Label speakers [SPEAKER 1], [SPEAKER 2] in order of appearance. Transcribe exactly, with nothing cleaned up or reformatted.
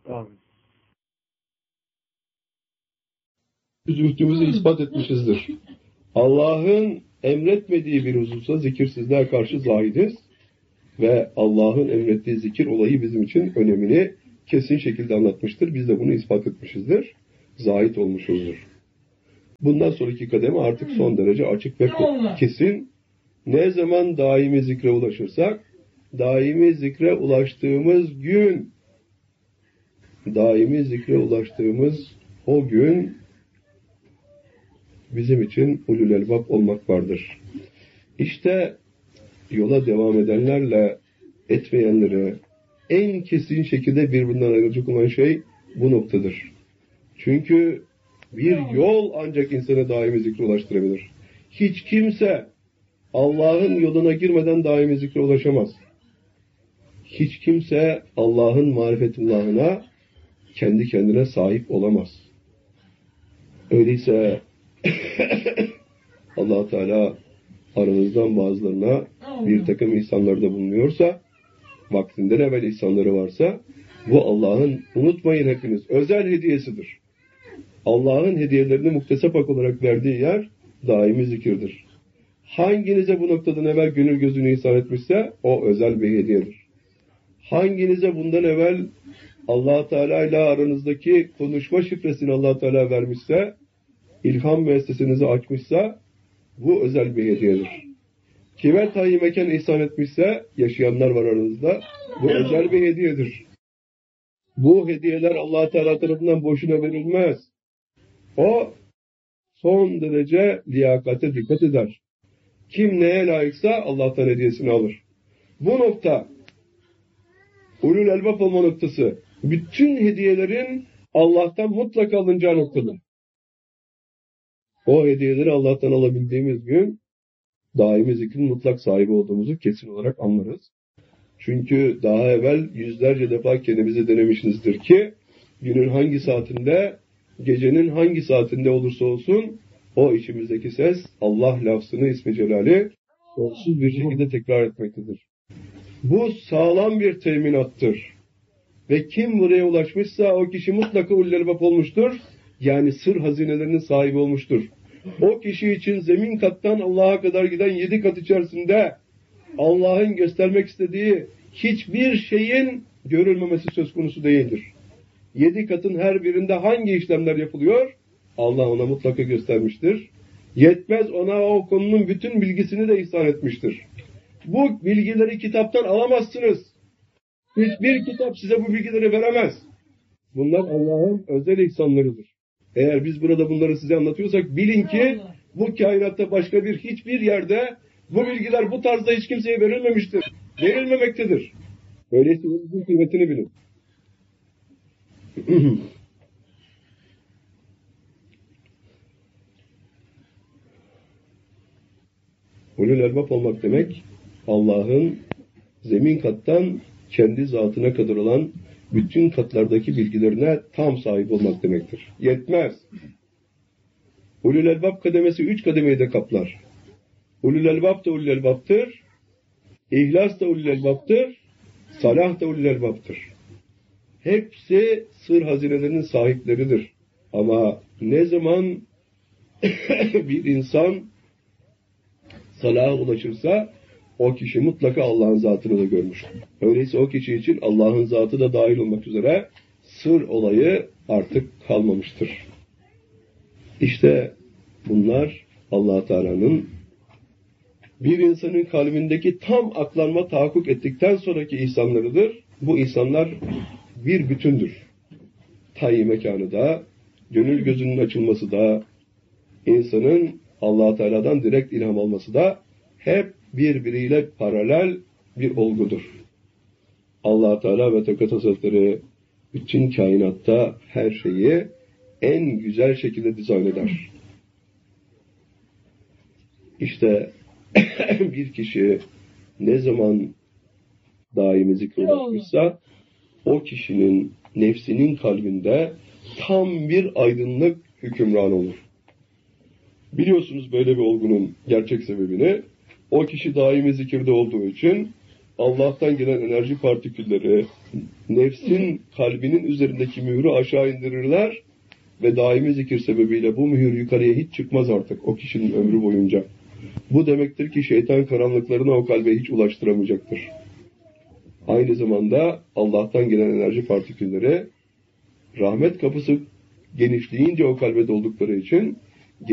[SPEAKER 1] Amin.
[SPEAKER 2] Zühdümüzü ispat etmişizdir. Allah'ın emretmediği bir hususa zikirsizliğe karşı zahidiz ve Allah'ın emrettiği zikir olayı bizim için önemini kesin şekilde anlatmıştır. Biz de bunu ispat etmişizdir. Zahid olmuşuzdur. Bundan sonraki kademe artık son derece açık ve kesin. Ne zaman daimi zikre ulaşırsak, daimi zikre ulaştığımız gün, daimi zikre ulaştığımız o gün bizim için ulul elbab olmak vardır. İşte yola devam edenlerle etmeyenlere en kesin şekilde birbirinden ayrılacak olan şey bu noktadır. Çünkü bir yol ancak insana daimi zikre ulaştırabilir. Hiç kimse Allah'ın yoluna girmeden daimi zikre ulaşamaz. Hiç kimse Allah'ın marifetullahına kendi kendine sahip olamaz. Öyleyse Allah Teala aranızdan bazılarına bir takım ihsanlarda bulunuyorsa, vaktinden evvel ihsanları varsa, bu Allah'ın, unutmayın hepiniz, özel hediyesidir. Allah'ın hediyelerini muktesap hak olarak verdiği yer daimi zikirdir. Hanginize bu noktadan evvel gönül gözünü ihsan etmişse o özel bir hediyedir. Hanginize bundan evvel Allah Teala ile aranızdaki konuşma şifresini Allah Teala vermişse, ilham müessesenizi açmışsa bu özel bir hediyedir. Kime tayyip mekan ihsan etmişse, yaşayanlar var aranızda, bu özel bir hediyedir. Bu hediyeler Allah Teala tarafından boşuna verilmez. O son derece liyakate dikkat eder. Kim neye layıksa Allah'tan hediyesini alır. Bu nokta, ulul elbab olma noktası, bütün hediyelerin Allah'tan mutlaka alınacağı noktadır. O hediyeleri Allah'tan alabildiğimiz gün, daimi zikrin mutlak sahibi olduğumuzu kesin olarak anlarız. Çünkü daha evvel yüzlerce defa kendimize denemişizdir ki, günün hangi saatinde, gecenin hangi saatinde olursa olsun, o içimizdeki ses, Allah lafzını, ismi celali, sonsuz bir şekilde tekrar etmektedir. Bu sağlam bir teminattır. Ve kim buraya ulaşmışsa, o kişi mutlaka ulul elbab olmuştur. Yani sır hazinelerinin sahibi olmuştur. O kişi için zemin kattan Allah'a kadar giden yedi kat içerisinde Allah'ın göstermek istediği hiçbir şeyin görülmemesi söz konusu değildir. Yedi katın her birinde hangi işlemler yapılıyor? Allah ona mutlaka göstermiştir. Yetmez, ona o konunun bütün bilgisini de ihsan etmiştir. Bu bilgileri kitaptan alamazsınız. Hiçbir kitap size bu bilgileri veremez. Bunlar Allah'ın özel ihsanlarıdır. Eğer biz burada bunları size anlatıyorsak bilin ki bu kainatta başka bir hiçbir yerde bu bilgiler bu tarzda hiç kimseye verilmemiştir. Verilmemektedir. Öyleyse bunun kıymetini bilin. Ulul elbab olmak demek, Allah'ın zemin kattan kendi zatına kadar olan bütün katlardaki bilgilerine tam sahip olmak demektir. Yetmez. Ulul elbab kademesi üç kademeyi de kaplar. Ulul elbab da ulul elbab'tır. İhlas da ulul elbab'tır. Salah da ulul elbab'tır. Hepsi sır hazinelerinin sahipleridir. Ama ne zaman bir insan salaha ulaşırsa o kişi mutlaka Allah'ın zatını da görmüştür. Öyleyse o kişi için Allah'ın zatı da dahil olmak üzere sır olayı artık kalmamıştır. İşte bunlar Allah Teala'nın bir insanın kalbindeki tam aklanma tahakkuk ettikten sonraki ihsanlarıdır. Bu ihsanlar bir bütündür. Tayyip mekanı da, gönül gözünün açılması da, insanın Allah Teala'dan direkt ilham alması da hep birbiriyle paralel bir olgudur. Allah Teala ve Tekat Hazretleri bütün kainatta her şeyi en güzel şekilde dizayn eder. İşte bir kişi ne zaman daimi zikre ulaşmışsa o kişinin nefsinin kalbinde tam bir aydınlık hükümran olur. Biliyorsunuz böyle bir olgunun gerçek sebebini. O kişi daimi zikirde olduğu için Allah'tan gelen enerji partikülleri nefsin kalbinin üzerindeki mührü aşağı indirirler ve daimi zikir sebebiyle bu mühür yukarıya hiç çıkmaz artık o kişinin ömrü boyunca. Bu demektir ki şeytan karanlıklarını o kalbe hiç ulaştıramayacaktır. Aynı zamanda Allah'tan gelen enerji partikülleri rahmet kapısı genişleyince o kalbe doldukları için